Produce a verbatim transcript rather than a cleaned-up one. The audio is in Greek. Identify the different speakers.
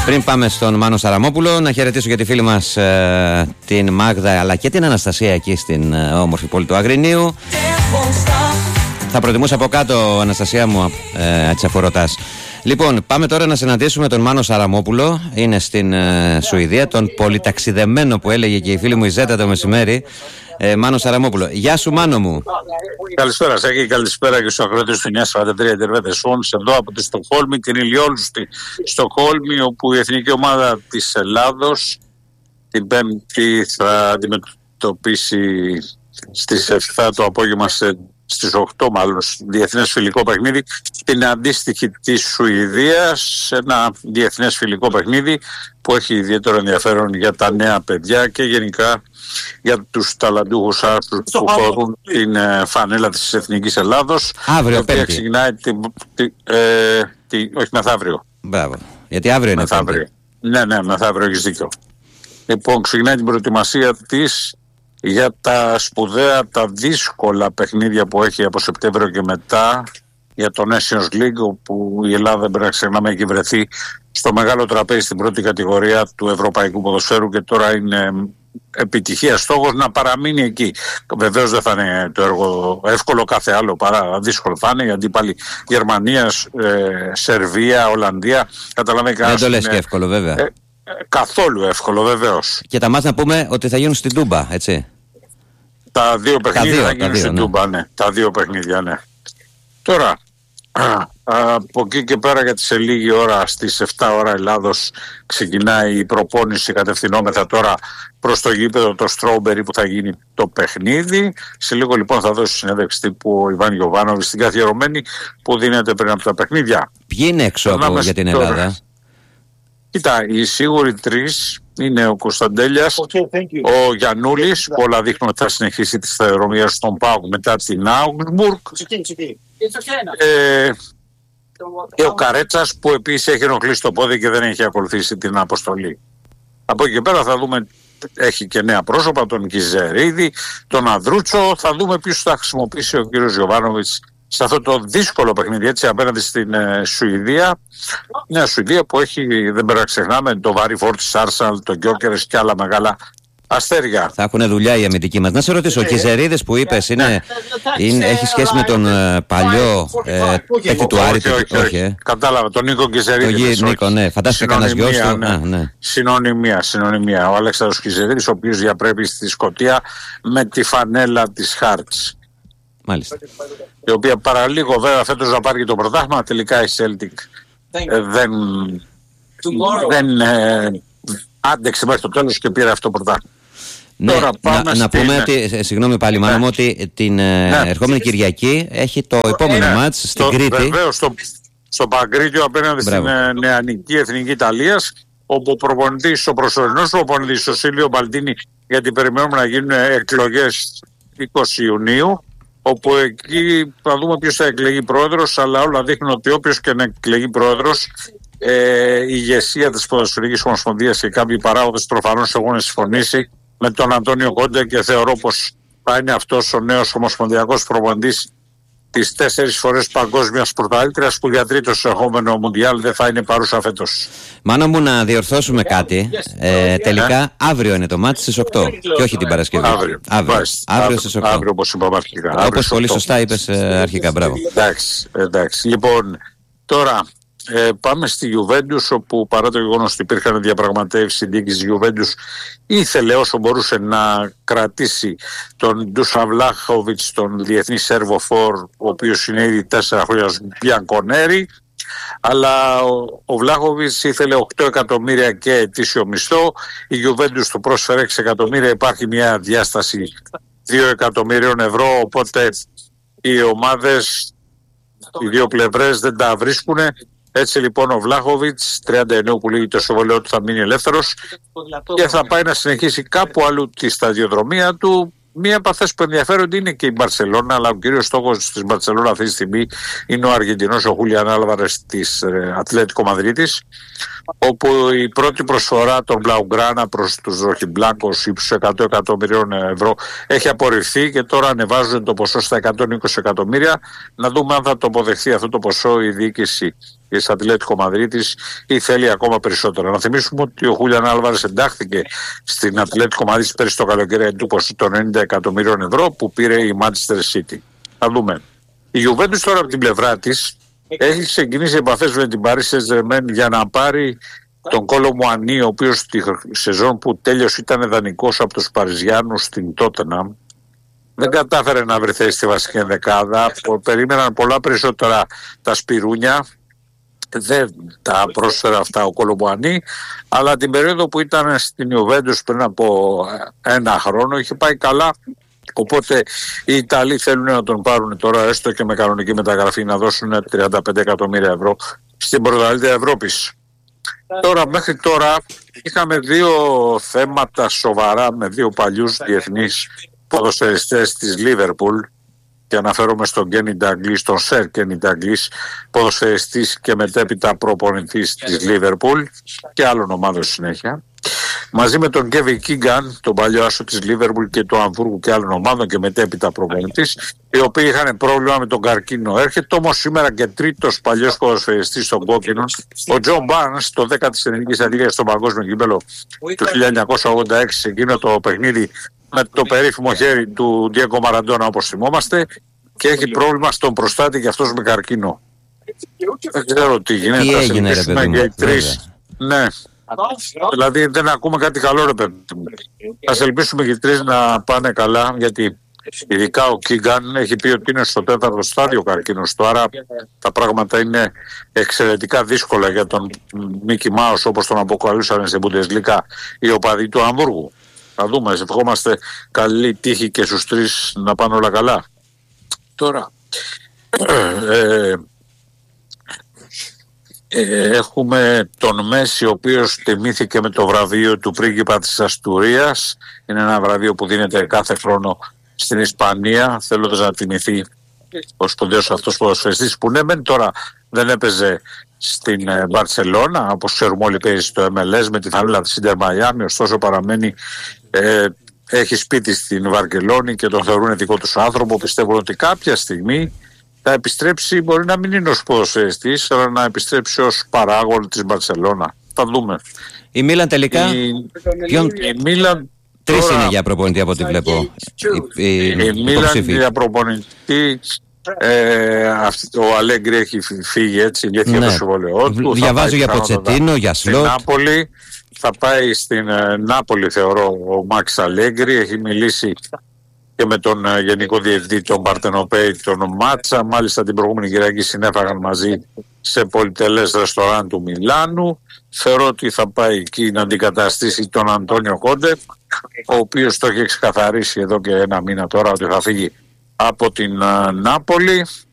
Speaker 1: Πριν πάμε στον Μάνο Σαραμόπουλο, να χαιρετήσω και τη φίλη μας ε, την Μάγδα, αλλά και την Αναστασία εκεί στην ε, όμορφη πόλη του Αγρινίου. Θα προτιμούσα από κάτω, Αναστασία μου, ε, έτσι αφού ρωτάς. Λοιπόν, πάμε τώρα να συναντήσουμε τον Μάνο Σαραμόπουλο. Είναι στην ε, Σουηδία, τον πολυταξιδεμένο που έλεγε και η φίλη μου η Ζέτα το μεσημέρι. Ε, Μάνο Σαραμόπουλο. Γεια σου, Μάνο μου.
Speaker 2: Καλησπέρα, Σάκη. Καλησπέρα και στους ακροατές του εννιά σαράντα τρία Ιντερνετ Φόνς εδώ από τη Στοκχόλμη, την ηλιόλουστη Στοκχόλμη, όπου η εθνική ομάδα της Ελλάδος την Πέμπτη θα αντιμετωπίσει στις εφτά το απόγευμα, σε, στις οκτώ μάλλον, διεθνές φιλικό παιχνίδι, την αντίστοιχη της Σουηδίας, σε ένα διεθνές φιλικό παιχνίδι που έχει ιδιαίτερο ενδιαφέρον για τα νέα παιδιά και γενικά για τους ταλαντούχους άρθρους που φορούν την ε, φανέλα της Εθνικής Ελλάδος.
Speaker 1: Αύριο Πέμπτη.
Speaker 2: Ξεκινάει τη, τη, ε, τη, όχι μεθαύριο.
Speaker 1: Μπράβο. Γιατί αύριο είναι
Speaker 2: μεθαύριο. Ναι, ναι, μεθαύριο έχεις δίκιο. Λοιπόν, ξεκινάει την προετοιμασία της για τα σπουδαία, τα δύσκολα παιχνίδια που έχει από Σεπτέμβριο και μετά για το Nations League, όπου η Ελλάδα, δεν πρέπει να ξεχνάμε, έχει βρεθεί στο μεγάλο τραπέζι στην πρώτη κατηγορία του ευρωπαϊκού ποδοσφαίρου και τώρα είναι επιτυχία στόχος να παραμείνει εκεί. Βεβαίως δεν θα είναι το έργο εύκολο, κάθε άλλο παρά δύσκολο θα είναι, οι αντίπαλοι Γερμανία, ε, Σερβία, Ολλανδία, καταλαβαίνετε.
Speaker 1: Δεν το λες είναι, και εύκολο βέβαια. Ε,
Speaker 2: ε, καθόλου εύκολο βεβαίως.
Speaker 1: Και τα μάτς να πούμε ότι θα γίνουν στην Τούμπα, έτσι.
Speaker 2: Τα δύο παιχνίδια
Speaker 1: δύο,
Speaker 2: θα γίνουν
Speaker 1: δύο,
Speaker 2: στην
Speaker 1: ναι.
Speaker 2: Τούμπα, ναι. Τα δύο παιχνίδια, ναι. Τώρα, από εκεί και πέρα, γιατί σε λίγη ώρα στις εφτά ώρα Ελλάδος ξεκινάει η προπόνηση κατευθυνόμεθα τώρα προς το γήπεδο το Στρόμπερι που θα γίνει το παιχνίδι. Σε λίγο λοιπόν θα δώσει συνέντευξη τύπου ο Ιβάν Γιοβάνοβιτς στην καθιερωμένη που δίνεται πριν από τα παιχνίδια.
Speaker 1: Ποιοι είναι έξω από για την Ελλάδα? Τώρα.
Speaker 2: Κοίτα, οι σίγουροι τρεις είναι ο Κωνσταντέλιας, okay, ο Γιαννούλης που όλα δείχνουν ότι θα συνεχίσει τη σταδιοδρομία στον ΠΑΟΚ μετά την Άουγκσμπουργκ, ε, και ο Καρέτσας που επίσης έχει ενοχλήσει το πόδι και δεν έχει ακολουθήσει την αποστολή. Από εκεί και πέρα θα δούμε, έχει και νέα πρόσωπα, τον Κιζερίδη, τον Ανδρούτσο, θα δούμε ποιος θα χρησιμοποιήσει ο κύριος Γιοβάνοβιτς σε αυτό το δύσκολο παιχνίδι, έτσι, απέναντι στην ε, Σουηδία. Μια Σουηδία που έχει, δεν πρέπει να ξεχνάμε, το Βάρι Φόρτις Άρσαλ, τον Γκιόκερες και άλλα μεγάλα αστέρια.
Speaker 1: Θα έχουν δουλειά οι αμυντικοί μας. Να σε ρωτήσω, ο Κιζερίδης που είπες είναι, ναι. είναι, έχει σχέση με τον ε, παλιό παίκτη του Άρη?
Speaker 2: Κατάλαβα, τον Νίκο Κιζερίδη.
Speaker 1: Τον Νίκο, ναι. Φαντάστηκα κανένας γιος του.
Speaker 2: Ναι. Ναι. Συνωνυμία, συνωνυμία. Ο Αλέξανδρος Κιζερίδης, ο οποίος διαπρέπει στη Σκωτία με τη φανέλα της Χάρτς.
Speaker 1: Μάλιστα.
Speaker 2: Η οποία παραλίγο βέβαια φέτος να πάρει το πρωτάθλημα, τελικά η Celtic ε, δεν, δεν ε, άντεξε μέχρι το τέλος και πήρε αυτό το πρωτάθλημα.
Speaker 1: Ναι, Τώρα πάμε να, στην... να πούμε ότι, συγγνώμη πάλι Μάνα μου, ναι. ότι την ναι. ερχόμενη Κυριακή έχει το επόμενο ναι. μάτς στην το, Κρήτη.
Speaker 2: Βεβαίως, στο, στο Παγκρίτιο απέναντι Μπράβο. στην νεανική Εθνική Ιταλίας, όπου ο προπονητής, ο προσωρινός προπονητής, ο Σίλιο Μπαλτίνι, γιατί περιμένουμε να γίνουν εκλογές είκοσι Ιουνίου, όπου εκεί θα δούμε ποιος θα εκλεγεί πρόεδρος, αλλά όλα δείχνουν ότι όποιος και να εκλεγεί πρόεδρος, ε, η ηγεσία της Ποδοσφαιρικής Ομοσπονδίας και κάποιοι παράγοντες προφανώς έχουν συμφωνήσει με τον Αντώνιο Κόντε και θεωρώ πως θα είναι αυτός ο νέος ομοσπονδιακός προπονητής της τέσσερις φορές παγκόσμιας πρωταθλήτριας που για τρίτο συνεχόμενο Μουντιάλ δεν θα είναι παρούσα φέτος.
Speaker 1: Μάνα μου, να διορθώσουμε κάτι. Ε, τελικά ε? αύριο είναι το μάτι στις οκτώ και όχι την Παρασκευή.
Speaker 2: Αύριο.
Speaker 1: Αύριο, αύριο, αύριο στις οκτώ.
Speaker 2: Αύριο, όπως είπαμε αρχικά.
Speaker 1: Όπως πολύ σωστά είπες ε, αρχικά. Μπράβο.
Speaker 2: Εντάξει, εντάξει. Λοιπόν, τώρα ε, πάμε στη Γιουβέντους, όπου παρά το γεγονός ότι υπήρχαν διαπραγματεύσεις, η διοίκηση Γιουβέντους ήθελε όσο μπορούσε να κρατήσει τον Ντούσαν Βλάχοβιτς, τον διεθνή Σέρβο φορ, ο οποίος είναι ήδη τέσσερα χρόνια Μπιανκονέρη, αλλά ο, ο Βλάχοβιτς ήθελε οκτώ εκατομμύρια και ετήσιο μισθό, η Γιουβέντους του πρόσφερε έξι εκατομμύρια, υπάρχει μια διάσταση δύο εκατομμυρίων ευρώ, οπότε οι ομάδες, οι δύο πλευρές δεν τα βρίσκουν. Έτσι λοιπόν ο Βλάχοβιτς, τριάντα εννέα που λύγει το συμβόλαιό του, θα μείνει ελεύθερος και θα πάει να συνεχίσει κάπου αλλού τη σταδιοδρομία του. Μία από αυτές που ενδιαφέρονται είναι και η Μπαρσελόνα, αλλά ο κύριος στόχος της Μπαρσελόνα αυτή τη στιγμή είναι ο Αργεντινός, ο Χούλιαν Άλβαρες της Ατλέτικο Μαδρίτης, όπου η πρώτη προσφορά των Μπλαουγκράνα προς τους Ροχιμπλάνκος ύψους εκατό εκατομμυρίων ευρώ έχει απορριφθεί και τώρα ανεβάζουν το ποσό στα εκατόν είκοσι εκατομμύρια. Να δούμε αν θα το αποδεχθεί αυτό το ποσό η διοίκηση της Ατλέτικο Μαδρίτης ή θέλει ακόμα περισσότερο? Να θυμίσουμε ότι ο Χούλιαν Άλβαρες εντάχθηκε στην Ατλέτικο Μαδρίτης πέρυσι το καλοκαίρι του ποσού των ενενήντα εκατομμυρίων ευρώ που πήρε η Manchester City. Θα δούμε. Η Juventus τώρα από την πλευρά της έχει ξεκινήσει επαφές με την Paris Saint-Germain για να πάρει τον Κόλο Μουανί, ο οποίος στη σεζόν που τέλειωσε ήταν δανεικός από τους Παριζιάνους στην Τότεναμ. Δεν κατάφερε να βρει θέση στη βασική ενδεκάδα. Περίμεναν πολλά περισσότερα τα σπιρούνια. Δεν τα πρόσφερε αυτά ο Κόλο Μουανί, αλλά την περίοδο που ήταν στην Juventus πριν από ένα χρόνο είχε πάει καλά. Οπότε οι Ιταλοί θέλουν να τον πάρουν τώρα, έστω και με κανονική μεταγραφή, να δώσουν τριάντα πέντε εκατομμύρια ευρώ στην πρωταθλήτρια Ευρώπης. Τώρα, μέχρι τώρα είχαμε δύο θέματα σοβαρά με δύο παλιούς διεθνείς ποδοσφαιριστές της Λίβερπουλ, και αναφέρομαι στον Κένι Νταγκλής, τον Σερ Κένι Νταγκλής, ποδοσφαιριστής και μετέπειτα προπονητής της Λίβερπουλ και άλλων ομάδων συνέχεια, μαζί με τον Κέβιν Κίγκαν, τον παλιό άσο της Λίβερπουλ και του Αμβούργου και άλλων ομάδων και μετέπειτα προπονητής, οι οποίοι είχαν πρόβλημα με τον καρκίνο. Έρχεται όμως σήμερα και τρίτος παλιός ποδοσφαιριστής στον κόκκινο, ο Τζον Μπάρνς, το δέκα της ελληνικής αλίας στο παγκόσμιο κύπελλο του χίλια εννιακόσια ογδόντα έξι, εκείνο το παιχνίδι με το περίφημο χέρι του Ντιέγκο Μαραντόνα, όπως θυμόμαστε, και έχει πρόβλημα στον προστάτη και αυτός με καρκίνο. Δεν ξέρω τι γίνεται.
Speaker 1: Τι έγινε, ρε παιδί μου?
Speaker 2: Ναι. Δηλαδή δεν ακούμε κάτι καλό, ρε παιδί μου. Ας ελπίσουμε και οι τρεις να πάνε καλά, γιατί ειδικά ο Κίγκαν έχει πει ότι είναι στο τέταρτο στάδιο καρκίνος του, άρα τα πράγματα είναι εξαιρετικά δύσκολα για τον Μίκι Μάους, όπως τον αποκαλούσαν στην Bundesliga οι οπαδοί του Αμβούργου. Θα δούμε, ευχόμαστε καλή τύχη και στους τρεις να πάνε όλα καλά. Τώρα ε, ε, έχουμε τον Μέση, ο οποίος τιμήθηκε με το βραβείο του πρίγκιπα της Αστουρίας. Είναι ένα βραβείο που δίνεται κάθε χρόνο στην Ισπανία, θέλοντας να τιμηθεί ο σπουδαίος αυτός ποδοσφαιριστής, που ναι μεν τώρα δεν έπαιζε στην Μπαρσελόνα, όπως ξέρουμε όλοι παίζει στο εμ ελ ες με τη φανέλα της Ίντερ Μαϊάμι, ωστόσο παραμένει, ε, έχει σπίτι στην Βαρκελόνη και τον θεωρούν δικό τους άνθρωπο. Πιστεύουν ότι κάποια στιγμή θα επιστρέψει, μπορεί να μην είναι ως ποδοσφαιριστής, αλλά να επιστρέψει ως παράγων της Μπαρσελόνα. Θα δούμε.
Speaker 1: Η Μίλαν τελικά,
Speaker 2: η,
Speaker 1: ποιον...
Speaker 2: η Μίλαν
Speaker 1: τρεις
Speaker 2: τώρα...
Speaker 1: είναι για προπονητή από ό,τι βλέπω.
Speaker 2: Η, η, η Μίλαν για προπονητή, ε, αυτή, ο Αλέγκρι έχει φύγει, έτσι, λύθηκε, ναι, το συμβόλαιό του.
Speaker 1: Διαβάζω για Ποτσετίνο, για Σλότ.
Speaker 2: Νάπολη. Θα πάει στην ε, Νάπολη, θεωρώ, ο Μάξ Αλέγκρι. Έχει μιλήσει και με τον ε, Γενικό Διευθυντή, τον Παρτενοπέη, τον Μάτσα. Μάλιστα την προηγούμενη Κυριακή συνέφαγαν μαζί σε πολυτελές ρεστοράν του Μιλάνου. Θεωρώ ότι θα πάει εκεί να αντικαταστήσει τον Αντώνιο Κόντε, ο οποίος το έχει ξεκαθαρίσει εδώ και ένα μήνα τώρα ότι θα φύγει από την uh, Νάπολη.